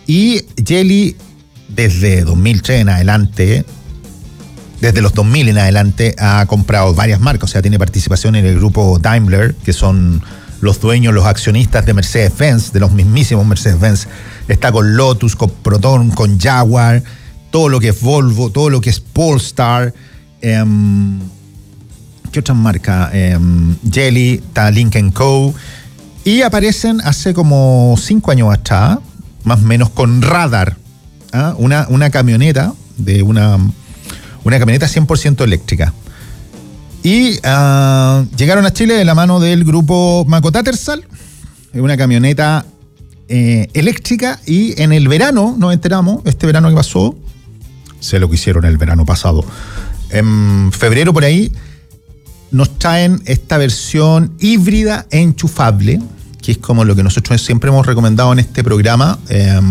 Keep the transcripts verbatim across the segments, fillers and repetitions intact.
Y Geely, desde dos mil tres en adelante, desde los dos mil en adelante, ha comprado varias marcas. O sea, tiene participación en el grupo Daimler, que son los dueños, los accionistas de Mercedes-Benz, de los mismísimos Mercedes-Benz. Está con Lotus, con Proton, con Jaguar, todo lo que es Volvo, todo lo que es Polestar. Eh, ¿Qué otras marcas? Eh, Geely, está Lynk and Co. Y aparecen hace como cinco años atrás, más o menos, con Radar, ¿ah? una, una camioneta de una, una camioneta cien por ciento eléctrica. Y uh, llegaron a Chile de la mano del grupo Mako Tattersall, una camioneta eh, eléctrica, y en el verano nos enteramos, este verano que pasó, sé lo que hicieron el verano pasado, en febrero por ahí, nos traen esta versión híbrida enchufable, que es como lo que nosotros siempre hemos recomendado en este programa. Eh,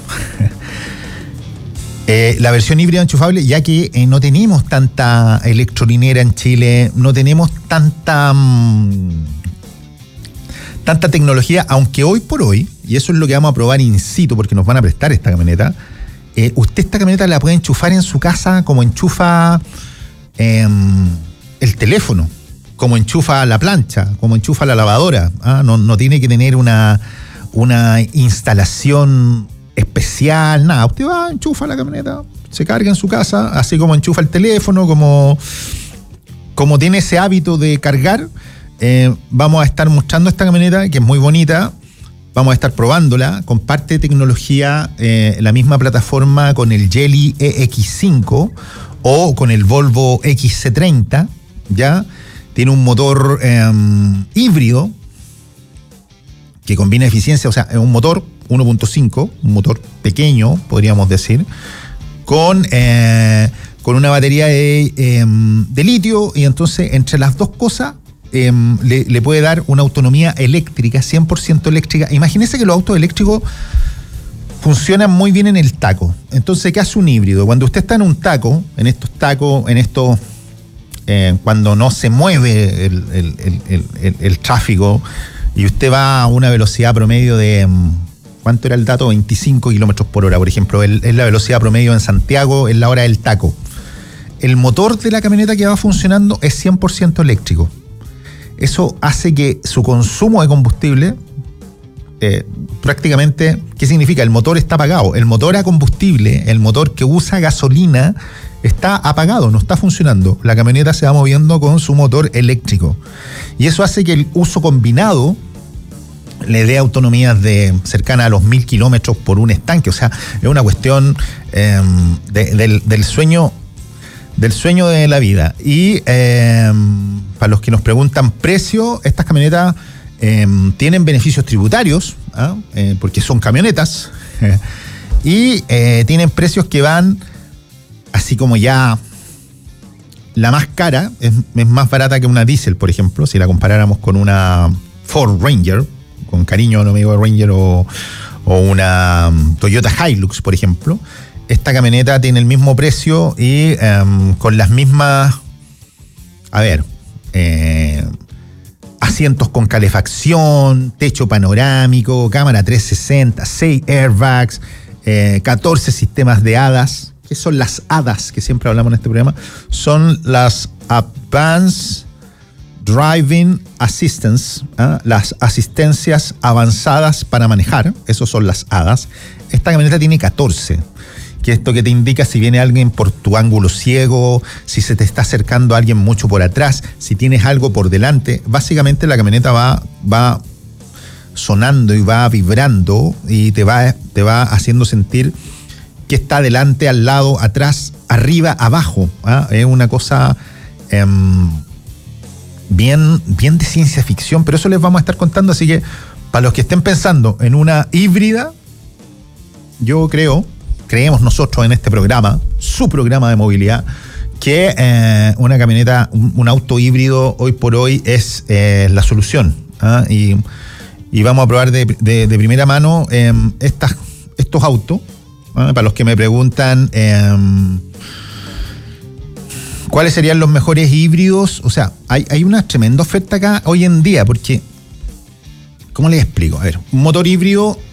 eh, la versión híbrida enchufable, ya que eh, no tenemos tanta electrolinera en Chile, no tenemos tanta, um, tanta tecnología, aunque hoy por hoy, y eso es lo que vamos a probar in situ, porque nos van a prestar esta camioneta, eh, usted esta camioneta la puede enchufar en su casa como enchufa Eh, el teléfono, como enchufa la plancha, como enchufa la lavadora. ¿ah? No, no tiene que tener una, una instalación especial, nada. Usted va, enchufa la camioneta, se carga en su casa, así como enchufa el teléfono, como, como tiene ese hábito de cargar. Eh, vamos a estar mostrando esta camioneta, que es muy bonita. Vamos a estar probándola, comparte tecnología, eh, la misma plataforma con el Geely E X cinco o con el Volvo X C treinta, ¿ya? Tiene un motor eh, híbrido que combina eficiencia, o sea, es un motor uno punto cinco, un motor pequeño, podríamos decir, con, eh, con una batería de, eh, de litio, y entonces entre las dos cosas eh, le, le puede dar una autonomía eléctrica, cien por ciento eléctrica. Imagínense que los autos eléctricos funcionan muy bien en el taco. Entonces, ¿qué hace un híbrido? Cuando usted está en un taco, en estos tacos, en estos... Eh, cuando no se mueve el, el, el, el, el tráfico y usted va a una velocidad promedio de... ¿Cuánto era el dato? veinticinco kilómetros por hora, por ejemplo. El, es la velocidad promedio en Santiago en la hora del taco. El motor de la camioneta que va funcionando es cien por ciento eléctrico. Eso hace que su consumo de combustible... Eh, prácticamente, ¿qué significa? El motor está apagado. El motor a combustible, el motor que usa gasolina, está apagado, no está funcionando. La camioneta se va moviendo con su motor eléctrico. Y eso hace que el uso combinado le dé autonomías de cercana a los mil kilómetros por un estanque. O sea, es una cuestión eh, de, del, del sueño del sueño de la vida. Y eh, para los que nos preguntan precio, estas camionetas Eh, tienen beneficios tributarios, ¿ah? eh, porque son camionetas, y eh, tienen precios que van así como ya la más cara es, es más barata que una diésel, por ejemplo, si la comparáramos con una Ford Ranger, con cariño no me digo Ranger, o, o una Toyota Hilux, por ejemplo. Esta camioneta tiene el mismo precio y eh, con las mismas, a ver, eh, asientos con calefacción, techo panorámico, cámara trescientos sesenta, seis airbags, eh, catorce sistemas de A D A S. ¿Qué son las A D A S que siempre hablamos en este programa? Son las Advanced Driving Assistance, ¿eh? Las asistencias avanzadas para manejar. Esos son las A D A S. Esta camioneta tiene catorce. Que esto que te indica si viene alguien por tu ángulo ciego, si se te está acercando alguien mucho por atrás, si tienes algo por delante. Básicamente la camioneta va, va sonando y va vibrando y te va, te va haciendo sentir que está adelante, al lado, atrás, arriba, abajo. ¿Ah? Es una cosa eh, bien, bien de ciencia ficción, pero eso les vamos a estar contando. Así que para los que estén pensando en una híbrida, yo creo... creemos nosotros en este programa, su programa de movilidad, que eh, una camioneta, un, un auto híbrido hoy por hoy es eh, la solución. ¿ah? Y, y vamos a probar de, de, de primera mano eh, estas, estos autos. ¿ah? Para los que me preguntan eh, cuáles serían los mejores híbridos, o sea, hay, hay una tremenda oferta acá hoy en día, porque, ¿cómo les explico? A ver, un motor híbrido